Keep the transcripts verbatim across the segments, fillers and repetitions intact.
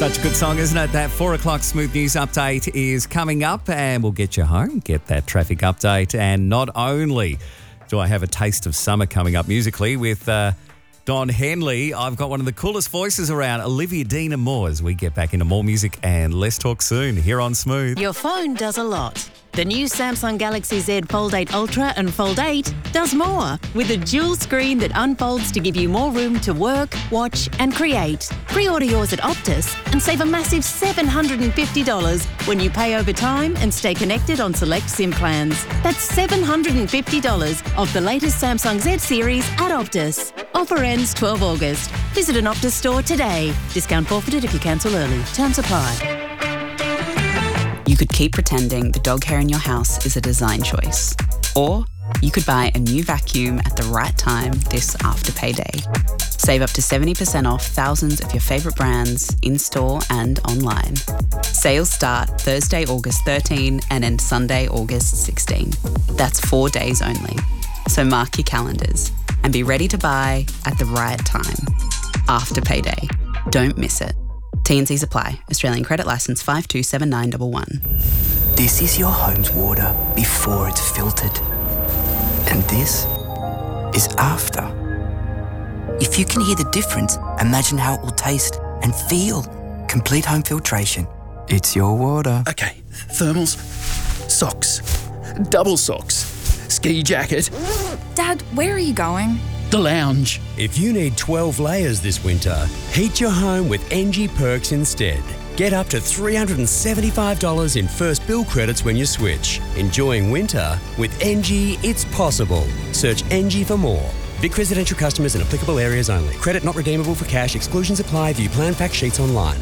Such a good song, isn't it? That four o'clock Smooth News update is coming up and we'll get you home, get that traffic update. And not only do I have a taste of summer coming up musically with uh, Don Henley, I've got one of the coolest voices around, Olivia Dean and more, as we get back into more music and let's talk soon here on Smooth. Your phone does a lot. The new Samsung Galaxy Z Fold eight Ultra and Fold eight does more, with a dual screen that unfolds to give you more room to work, watch and create. Pre-order yours at Optus and save a massive seven hundred fifty dollars when you pay over time and stay connected on select SIM plans. That's seven hundred fifty dollars off the latest Samsung Z series at Optus. Offer ends twelfth of August. Visit an Optus store today. Discount forfeited if you cancel early. Terms apply. You could keep pretending the dog hair in your house is a design choice. Or you could buy a new vacuum at the right time this after payday. Save up to seventy percent off thousands of your favourite brands in-store and online. Sales start Thursday, August thirteenth and end Sunday, August sixteenth. That's four days only. So mark your calendars and be ready to buy at the right time. After payday. Don't miss it. T and Cs apply. Australian credit licence five two seven nine one one. This is your home's water before it's filtered. And this is after. If you can hear the difference, imagine how it will taste and feel. Complete home filtration. It's your water. Okay, thermals, socks, double socks, ski jacket. Dad, where are you going? The lounge. If you need twelve layers this winter, heat your home with N G Perks instead. Get up to three hundred seventy-five dollars in first bill credits when you switch. Enjoying winter? With N G, it's possible. Search N G for more. Vic residential customers in applicable areas only. Credit not redeemable for cash. Exclusions apply. View plan fact sheets online.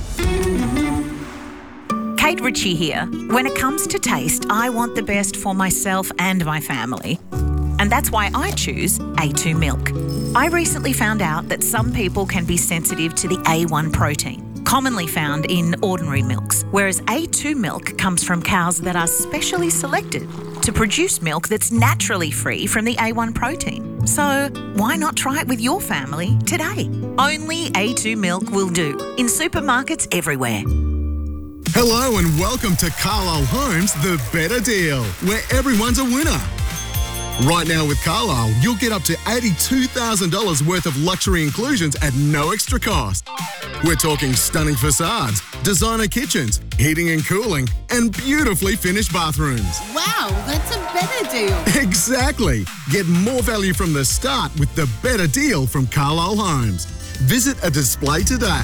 Kate Ritchie here. When it comes to taste, I want the best for myself and my family. And that's why I choose A two milk. I recently found out that some people can be sensitive to the A one protein, commonly found in ordinary milks, whereas A two milk comes from cows that are specially selected to produce milk that's naturally free from the A one protein. So why not try it with your family today? Only A two milk will do, in supermarkets everywhere. Hello and welcome to Carlisle Homes The Better Deal, where everyone's a winner. Right now with Carlisle, you'll get up to eighty-two thousand dollars worth of luxury inclusions at no extra cost. We're talking stunning facades, designer kitchens, heating and cooling, and beautifully finished bathrooms. Wow, that's a better deal. Exactly. Get more value from the start with the better deal from Carlisle Homes. Visit a display today.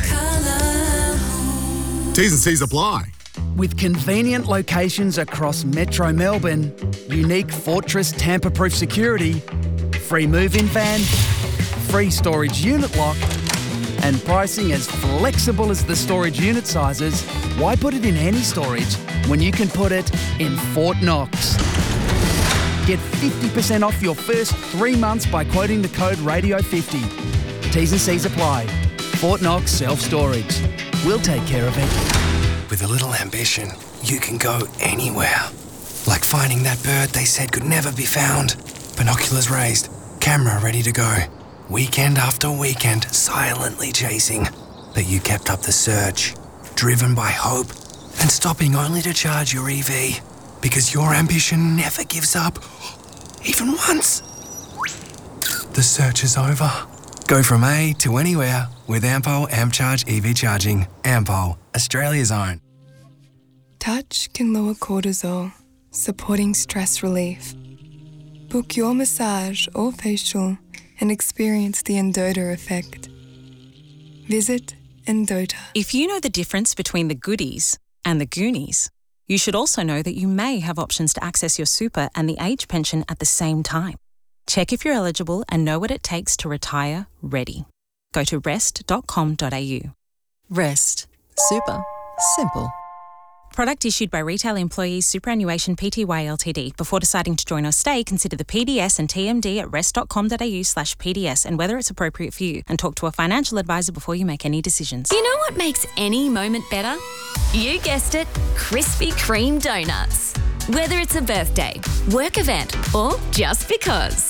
T's and C's apply. With convenient locations across Metro Melbourne, unique Fortress tamper-proof security, free move-in van, free storage unit lock, and pricing as flexible as the storage unit sizes, why put it in any storage when you can put it in Fort Knox? Get fifty percent off your first three months by quoting the code radio fifty. T's and C's apply. Fort Knox Self-Storage. We'll take care of it. With a little ambition, you can go anywhere. Like finding that bird they said could never be found. Binoculars raised, camera ready to go. Weekend after weekend, silently chasing. But you kept up the search, driven by hope, and stopping only to charge your E V. Because your ambition never gives up, even once. The search is over. Go from A to anywhere with Ampol AmpCharge E V charging. Ampol, Australia's own. Touch can lower cortisol, supporting stress relief. Book your massage or facial and experience the Endota effect. Visit Endota. If you know the difference between the goodies and the Goonies, you should also know that you may have options to access your super and the age pension at the same time. Check if you're eligible and know what it takes to retire ready. Go to rest dot com dot a u. Rest. Super. Simple. Product issued by Retail Employees Superannuation Pty Ltd. Before deciding to join or stay, consider the P D S and T M D at rest dot com dot a u slash P D S and whether it's appropriate for you. And talk to a financial advisor before you make any decisions. You know what makes any moment better? You guessed it, Krispy Kreme donuts. Whether it's a birthday, work event, or just because.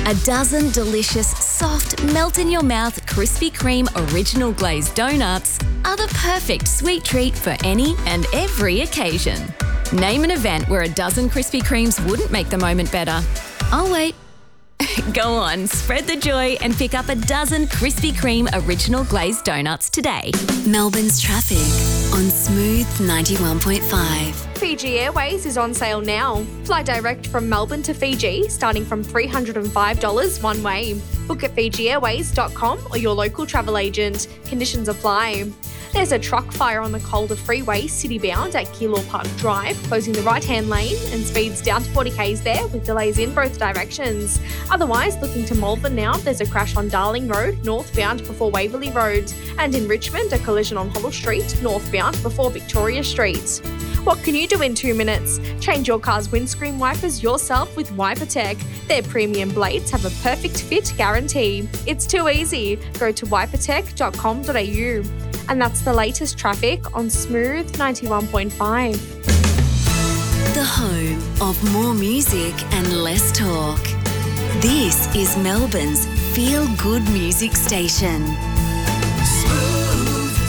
A dozen delicious, soft, melt-in-your-mouth Krispy Kreme original glazed donuts are the perfect sweet treat for any and every occasion. Name an event where a dozen Krispy Kremes wouldn't make the moment better. I'll wait. Go on, spread the joy and pick up a dozen Krispy Kreme original glazed donuts today. Melbourne's traffic on Smooth ninety-one point five. Fiji Airways is on sale now. Fly direct from Melbourne to Fiji, starting from three hundred five dollars one way. Book at fiji airways dot com or your local travel agent. Conditions apply. There's a truck fire on the Calder Freeway, city-bound at Keilor Park Drive, closing the right-hand lane and speeds down to forty kays there with delays in both directions. Otherwise, looking to Malvern now, there's a crash on Darling Road, northbound before Waverley Road. And in Richmond, a collision on Hoddle Street, northbound before Victoria Street. What can you do in two minutes? Change your car's windscreen wipers yourself with WiperTech. Their premium blades have a perfect fit guarantee. It's too easy. Go to wipertech dot com dot a u. And that's the latest traffic on Smooth ninety-one point five. The home of more music and less talk. This is Melbourne's feel-good music station. Smooth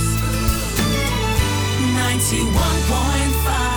ninety-one point five.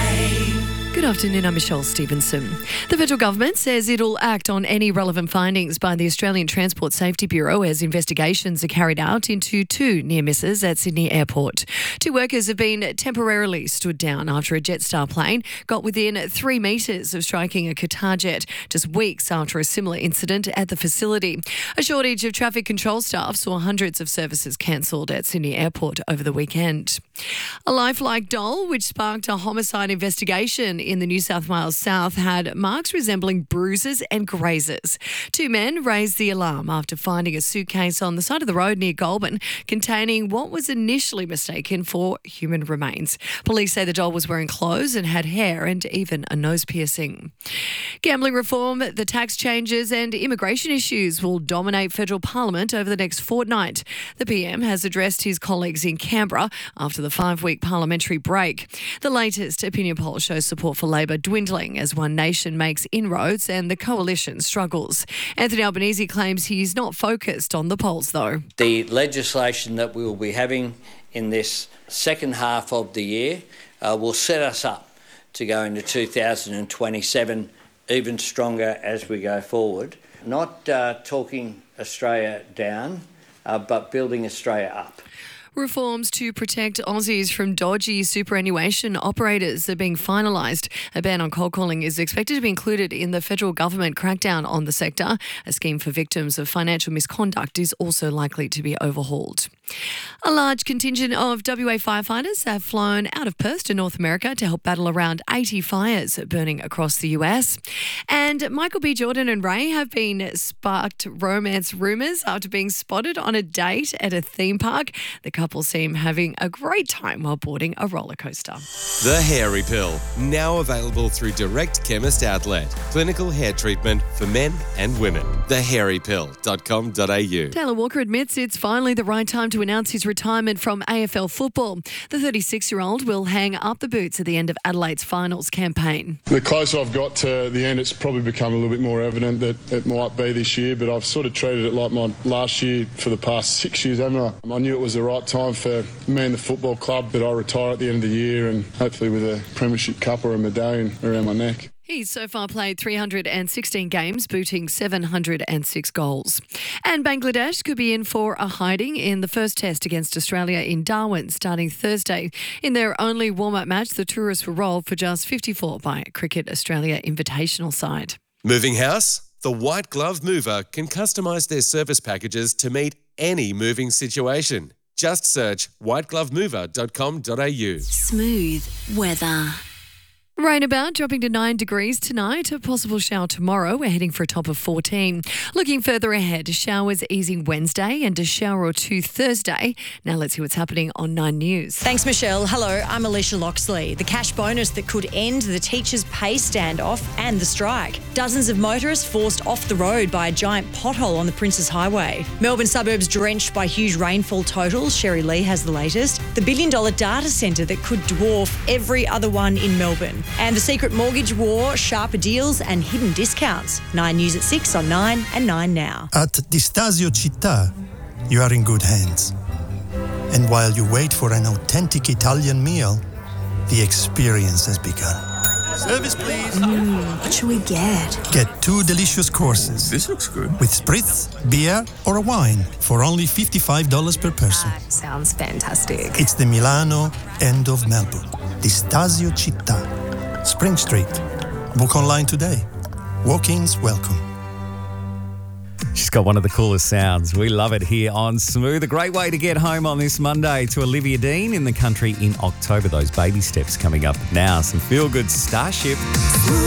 Good afternoon, I'm Michelle Stevenson. The federal government says it'll act on any relevant findings by the Australian Transport Safety Bureau as investigations are carried out into two near misses at Sydney Airport. Two workers have been temporarily stood down after a Jetstar plane got within three metres of striking a Qatar jet just weeks after a similar incident at the facility. A shortage of traffic control staff saw hundreds of services cancelled at Sydney Airport over the weekend. A lifelike doll, which sparked a homicide investigation in the New South Wales South, had marks resembling bruises and grazes. Two men raised the alarm after finding a suitcase on the side of the road near Goulburn containing what was initially mistaken for human remains. Police say the doll was wearing clothes and had hair and even a nose piercing. Gambling reform, the tax changes and immigration issues will dominate federal parliament over the next fortnight. The P M has addressed his colleagues in Canberra after the five-week parliamentary break. The latest opinion poll shows support for Labor dwindling as One Nation makes inroads and the coalition struggles. Anthony Albanese claims he's not focused on the polls, though. The legislation that we will be having in this second half of the year uh, will set us up to go into two thousand twenty-seven even stronger as we go forward. Not uh, talking Australia down, uh, but building Australia up. Reforms to protect Aussies from dodgy superannuation operators are being finalised. A ban on cold calling is expected to be included in the federal government crackdown on the sector. A scheme for victims of financial misconduct is also likely to be overhauled. A large contingent of W A firefighters have flown out of Perth to North America to help battle around eighty fires burning across the U S. And Michael B. Jordan and Ray have been sparked romance rumours after being spotted on a date at a theme park. The couple seem having a great time while boarding a roller coaster. The Hairy Pill, now available through Direct Chemist Outlet. Clinical hair treatment for men and women. the hairy pill dot com dot a u. Taylor Walker admits it's finally the right time to announce his retirement from A F L football. The thirty-six-year-old will hang up the boots at the end of Adelaide's finals campaign. The closer I've got to the end, it's probably become a little bit more evident that it might be this year, but I've sort of treated it like my last year for the past six years, haven't I? I knew it was the right time for me and the football club, that I retire at the end of the year and hopefully with a premiership cup or a medallion around my neck. He's so far played three hundred sixteen games, booting seven hundred six goals. And Bangladesh could be in for a hiding in the first test against Australia in Darwin starting Thursday. In their only warm-up match, the tourists were rolled for just fifty-four by Cricket Australia Invitational side. Moving house? The White Glove Mover can customise their service packages to meet any moving situation. Just search white glove mover dot com dot a u. Smooth weather. Rain about, dropping to nine degrees tonight. A possible shower tomorrow. We're heading for a top of fourteen. Looking further ahead, showers easing Wednesday and a shower or two Thursday. Now let's see what's happening on Nine News. Thanks, Michelle. Hello, I'm Alicia Loxley. The cash bonus that could end the teachers' pay standoff and the strike. Dozens of motorists forced off the road by a giant pothole on the Princes Highway. Melbourne suburbs drenched by huge rainfall totals. Sherry Lee has the latest. The billion dollar data centre that could dwarf every other one in Melbourne. And the secret mortgage war, sharper deals and hidden discounts. Nine News at six on Nine and Nine Now. At Distasio Città, you are in good hands. And while you wait for an authentic Italian meal, the experience has begun. Service, please. Mm, what should we get? Get two delicious courses. This looks good. With spritz, beer, or a wine for only fifty-five dollars per person. That sounds fantastic. It's the Milano end of Melbourne. Distasio Città. Spring Street. Book online today. Walk-ins welcome. She's got one of the coolest sounds. We love it here on Smooth. A great way to get home on this Monday to Olivia Dean in the country in October. Those baby steps coming up now. Some feel-good Starship.